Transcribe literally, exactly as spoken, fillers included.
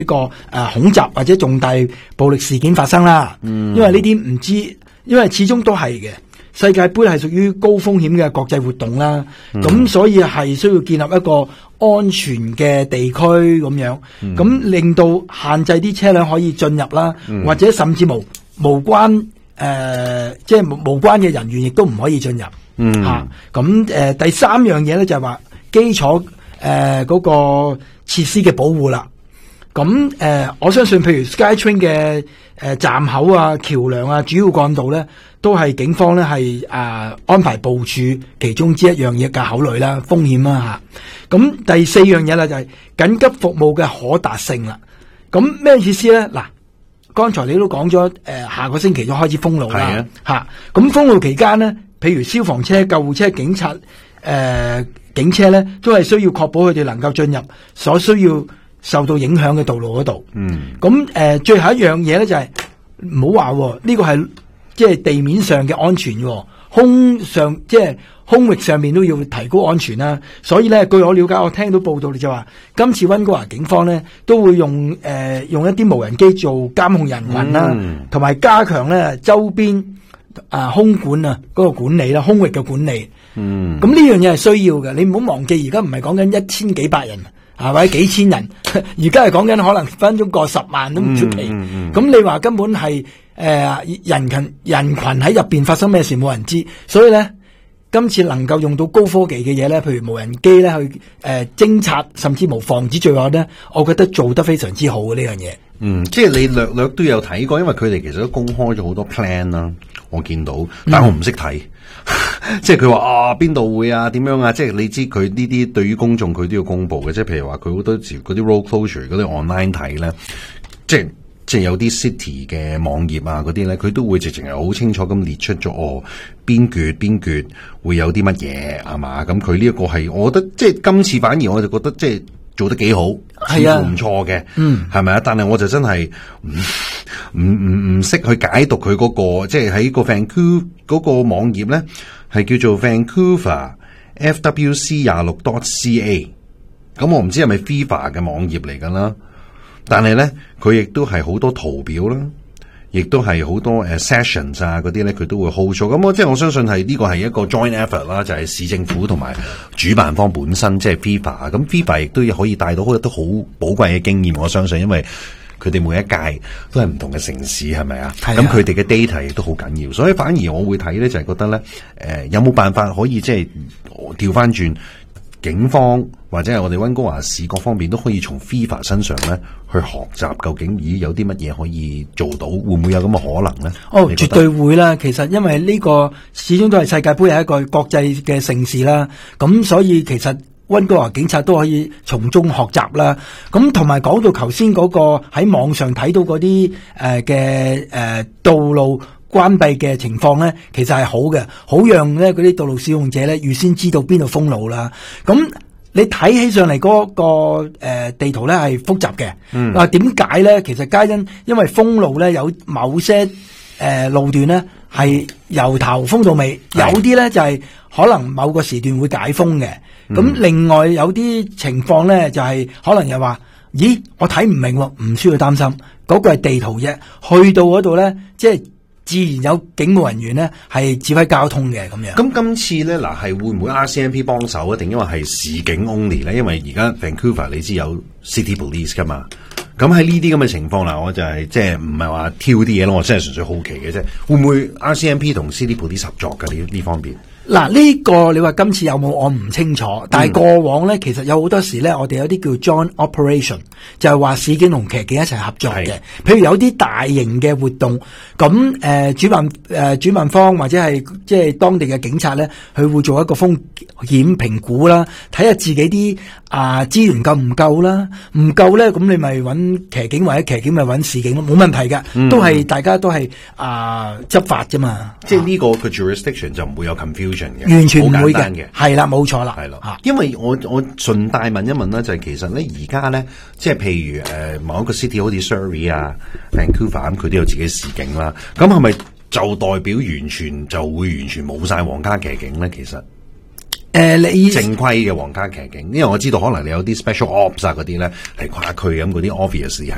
呢個誒恐襲或者重大暴力事件發生啦。嗯，因為呢啲唔知，因為始終都係嘅。世界盃係屬於高風險嘅國際活動啦，咁、嗯、所以係需要建立一個安全嘅地區咁樣，咁、嗯、令到限制啲車輛可以進入啦，嗯、或者甚至無無關誒、呃，即係無，無關嘅人員亦都唔可以進入。嗯，吓咁誒，第三樣嘢咧就係話基礎誒嗰個設施嘅保護啦。咁誒、呃，我相信譬如 SkyTrain 嘅誒、呃、站口啊、橋樑啊、主要幹道咧，都係警方咧係誒安排部署其中之一樣嘢嘅考慮啦，風險啦吓。咁、啊、第四樣嘢啦就係緊急服務嘅可達性啦。咁咩意思咧？嗱，剛才你都講咗誒，下個星期就開始封路啦吓。咁、啊、封路期間咧，譬如消防車、救護車、警察誒、呃、警車咧，都係需要確保佢哋能夠進入所需要受到影響嘅道路嗰度。嗯，咁誒、呃，最後一樣嘢咧就係唔好話呢個係即係地面上嘅安全，空上即係空域上面都要提高安全啦。所以咧，據我了解，我聽到報道你就話，今次溫哥華警方咧都會用誒、呃、用一啲無人機做監控人群啦，同埋、嗯、加強咧周邊啊空管啊嗰個管理啦，空域嘅管理。嗯，咁呢樣嘢係需要嘅。你唔好忘記，而家唔係講緊一千幾百人。係或者幾千人，而家係講緊可能分鐘過十萬都唔出奇。咁、嗯嗯嗯、你話根本係誒、呃、人群人群喺入邊發生咩事冇人知，所以咧今次能夠用到高科技嘅嘢咧，譬如無人機咧去誒、呃、偵察，甚至無防止罪案咧，我覺得做得非常之好嘅呢樣嘢。 嗯，即係你略略都有睇過，因為佢哋其實都公開咗好多 plan 啦，我見到，但我唔識睇。即係佢話啊邊度會啊點樣啊，即係你知佢呢啲對於公眾佢都要公布嘅，即係譬如話佢好多時嗰啲 road closure 嗰啲 online 睇咧，即係即係有啲 city 嘅網頁啊嗰啲咧，佢都會直情係好清楚咁列出咗哦邊橛邊橛會有啲乜嘢係嘛，咁佢呢一個係我覺得即係今次反而我就覺得即係做得幾好，似乎唔錯嘅，嗯，係咪啊？但係我就真係唔唔唔唔識去解讀佢嗰個，即係喺個 Vancouver 嗰個網頁咧，係叫做 Vancouver F W C 廿六 dot C A。咁我唔知係咪 FIFA 嘅網頁嚟㗎啦，但係咧佢亦都係好多圖表啦。亦都係好多誒 sessions 啊嗰啲咧，佢都會 hold 咗。咁我即係我相信係呢個係一個 joint effort 啦，就係市政府同埋主辦方本身即係 FIFA。咁 FIFA 亦都可以帶到好多好寶貴嘅經驗，我相信，因為佢哋每一屆都係唔同嘅城市，係咪啊？咁佢哋嘅 data 亦都好緊要，所以反而我會睇咧，就係覺得咧，誒、呃、有冇辦法可以即係調翻轉警方或者係我哋溫哥華市各方面都可以從 FIFA 身上咧去學習，究竟咦有啲乜嘢可以做到，會唔會有咁嘅可能咧？哦，絕對會啦！其實因為呢個始終都係世界盃係一個國際嘅盛事啦，咁所以其實溫哥華警察都可以從中學習啦。咁同埋講到頭先嗰個喺網上睇到嗰啲誒嘅誒道路關閉嘅情況咧，其實係好嘅，好讓咧嗰啲道路使用者咧預先知道邊度封路啦。咁你睇起上嚟嗰、那個誒、呃、地圖咧係複雜嘅，嗯，話點解咧？其實皆因因為封路咧有某些誒、呃、路段咧係由頭封到尾，有啲咧就係、是、可能某個時段會解封嘅。咁、嗯、另外有啲情況咧就係、是、可能又話，咦，我睇唔明喎，唔需要擔心，嗰、那個係地圖啫。去到嗰度咧，即係自然有警務人員咧係指揮交通嘅咁樣。 咁今次咧嗱，係會唔會 R C M P 幫手啊？定因為係市警 only 咧？因為而家 Vancouver 你知有 City Police 噶嘛？咁喺呢啲咁嘅情況啦，我就係即係唔係話挑啲嘢咯，我真係純粹好奇嘅啫。會唔會 R C M P 同 City Police 合作嘅呢呢方面？ 嗱，呢個你話今次有冇我唔清楚，但係過往咧、嗯、其實有好多時咧，我哋有啲叫 joint operation， 就係話市警同騎警一齊合作嘅。譬如有啲大型嘅活動，咁誒、呃、主辦誒、呃、主辦方或者係即係當地嘅警察咧，佢會做一個風險評估啦，睇下自己啲啊資源夠唔夠啦，唔夠咧咁你咪揾騎警或者騎警咪揾市警咯，冇問題嘅、嗯，都係大家都係啊執法啫嘛。 即係呢個嘅 jurisdiction 就唔會有 confusion。 完全唔會嘅，係啦，冇錯啦， 係咯，因為我我順帶問一問啦，就係、是、其實咧而家咧，即係譬如誒、呃、某一個 city 好似 Surrey 啊、Vancouver 咁，佢都有自己市警啦，咁係咪就代表完全就會完全冇晒皇家騎警咧？其實誒、呃，你正規嘅皇家騎警，因為我知道可能你有啲 special ops 啊嗰啲咧係跨區咁，嗰啲 obviously 係